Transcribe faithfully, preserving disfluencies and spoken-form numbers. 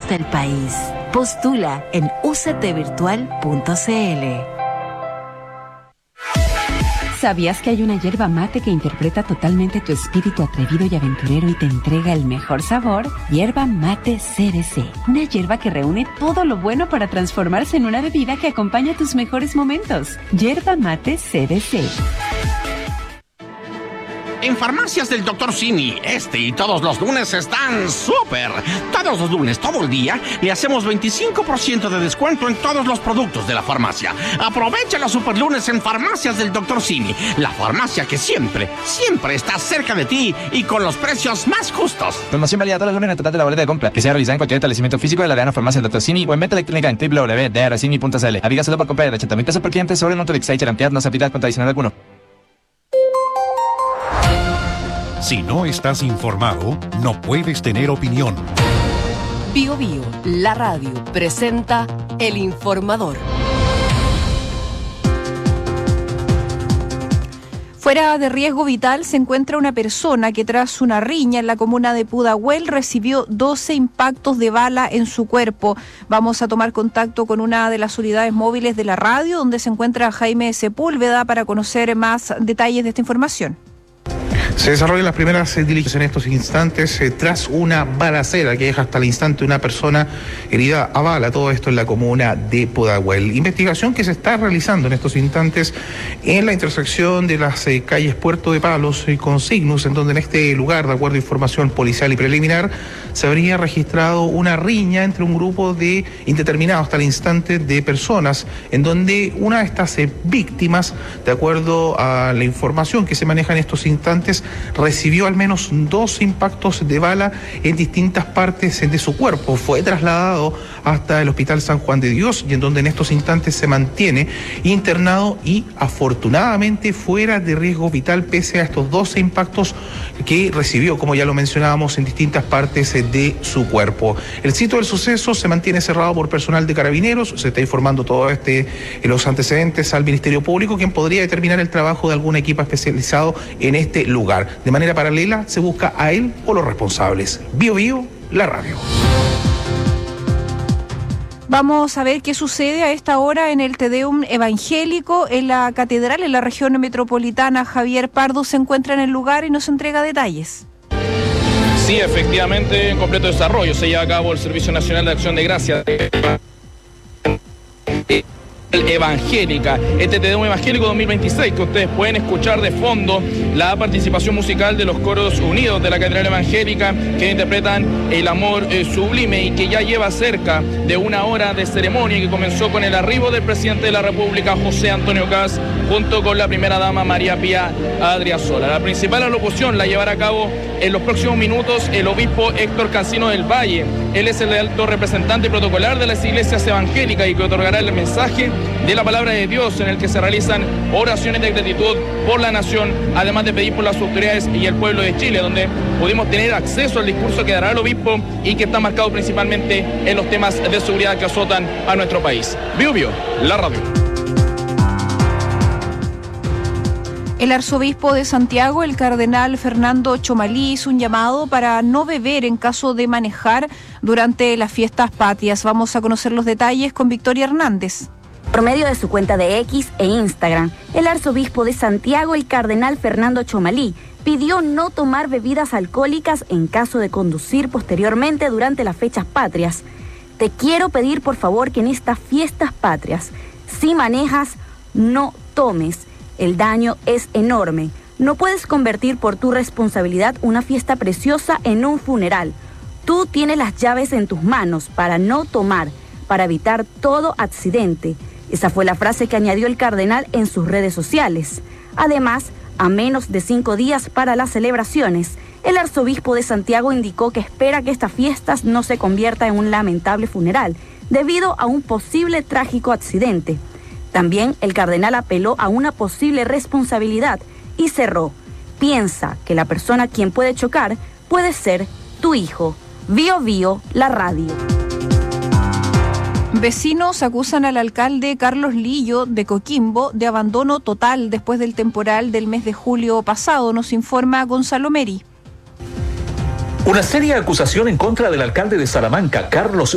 del país. Postula en u c t virtual punto c l. ¿Sabías que hay una yerba mate que interpreta totalmente tu espíritu atrevido y aventurero y te entrega el mejor sabor? Yerba Mate C D C. Una yerba que reúne todo lo bueno para transformarse en una bebida que acompaña tus mejores momentos. Yerba Mate C D C. En Farmacias del doctor Simi, este y todos los lunes están súper. Todos los lunes, todo el día, le hacemos veinticinco por ciento de descuento en todos los productos de la farmacia. Aprovecha los super lunes en Farmacias del doctor Simi, la farmacia que siempre, siempre está cerca de ti y con los precios más justos. Promoción válida todos los lunes en el total de la boleta de compra, que sea realizada en cualquier establecimiento físico de la Arena Farmacia del doctor Simi o en venta electrónica en w w w punto d r simi punto c l. Avígaselo por compra de ochenta mil pesos por cliente sobre un Autolix y garantía no se aplica contra adicional alguno. Si no estás informado, no puedes tener opinión. Bio Bio, la radio, presenta El Informador. Fuera de riesgo vital se encuentra una persona que tras una riña en la comuna de Pudahuel recibió doce impactos de bala en su cuerpo. Vamos a tomar contacto con una de las unidades móviles de la radio, donde se encuentra Jaime Sepúlveda, para conocer más detalles de esta información. Se desarrollan las primeras eh, diligencias en estos instantes eh, tras una balacera que deja hasta el instante una persona herida a bala, todo esto en la comuna de Pudahuel. Investigación que se está realizando en estos instantes en la intersección de las eh, calles Puerto de Palos y Consignus, en donde en este lugar, de acuerdo a información policial y preliminar, se habría registrado una riña entre un grupo de indeterminado hasta el instante de personas, en donde una de estas eh, víctimas, de acuerdo a la información que se maneja en estos instantes, recibió al menos dos impactos de bala en distintas partes de su cuerpo. Fue trasladado hasta el Hospital San Juan de Dios, y en donde en estos instantes se mantiene internado y afortunadamente fuera de riesgo vital, pese a estos doce impactos que recibió, como ya lo mencionábamos, en distintas partes de su cuerpo. El sitio del suceso se mantiene cerrado por personal de Carabineros. Se está informando todo este, los antecedentes al Ministerio Público, quien podría determinar el trabajo de algún equipo especializado en este lugar. De manera paralela se busca a él o los responsables. Bio Bio, la radio. Vamos a ver qué sucede a esta hora en el Te Deum evangélico en la catedral, en la región metropolitana. Javier Pardo se encuentra en el lugar y nos entrega detalles. Sí, efectivamente, en completo desarrollo se lleva a cabo el Servicio Nacional de Acción de Gracias Evangélica, este Te Deum Evangélico dos mil veintiséis, que ustedes pueden escuchar de fondo la participación musical de los coros unidos de la Catedral Evangélica, que interpretan El Amor eh, Sublime, y que ya lleva cerca de una hora de ceremonia, que comenzó con el arribo del presidente de la República, José Antonio Kast, junto con la primera dama María Pía Adriasola. La principal alocución la llevará a cabo en los próximos minutos el obispo Héctor Cancino del Valle. Él es el alto representante protocolar de las iglesias evangélicas y que otorgará el mensaje de la palabra de Dios, en el que se realizan oraciones de gratitud por la nación, además de pedir por las autoridades y el pueblo de Chile, donde pudimos tener acceso al discurso que dará el obispo y que está marcado principalmente en los temas de seguridad que azotan a nuestro país. Bio Bio, la radio. El arzobispo de Santiago, el cardenal Fernando Chomalí, hizo un llamado para no beber en caso de manejar durante las fiestas patrias. Vamos a conocer los detalles con Victoria Hernández. Por medio de su cuenta de X e Instagram, el arzobispo de Santiago, el cardenal Fernando Chomalí, pidió no tomar bebidas alcohólicas en caso de conducir posteriormente durante las fechas patrias. Te quiero pedir por favor que en estas fiestas patrias, si manejas, no tomes. El daño es enorme. No puedes convertir por tu responsabilidad una fiesta preciosa en un funeral. Tú tienes las llaves en tus manos para no tomar, para evitar todo accidente. Esa fue la frase que añadió el cardenal en sus redes sociales. Además, a menos de cinco días para las celebraciones, el arzobispo de Santiago indicó que espera que estas fiestas no se conviertan en un lamentable funeral, debido a un posible trágico accidente. También el cardenal apeló a una posible responsabilidad y cerró: piensa que la persona a quien puede chocar puede ser tu hijo. Bio Bio, la radio. Vecinos acusan al alcalde Carlos Lillo de Coquimbo de abandono total después del temporal del mes de julio pasado, nos informa Gonzalo Meri. Una seria acusación en contra del alcalde de Salamanca, Carlos